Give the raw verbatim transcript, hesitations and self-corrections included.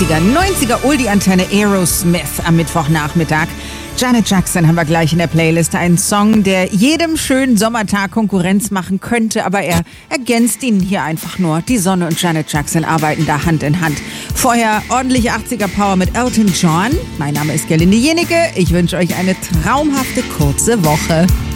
achtziger, neunziger Oldie-Antenne Aerosmith am Mittwochnachmittag. Janet Jackson haben wir gleich in der Playlist. Ein Song, der jedem schönen Sommertag Konkurrenz machen könnte, aber er ergänzt ihn hier einfach nur. Die Sonne und Janet Jackson arbeiten da Hand in Hand. Vorher ordentliche achtziger Power mit Elton John. Mein Name ist Gerlinde Jenike. Ich wünsche euch eine traumhafte kurze Woche.